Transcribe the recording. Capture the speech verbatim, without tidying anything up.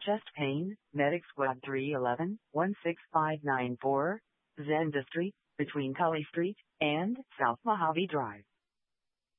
Chest pain, Medic Squad three one one, one six five nine four, Zenda Street, between Cully Street and South Mojave Drive.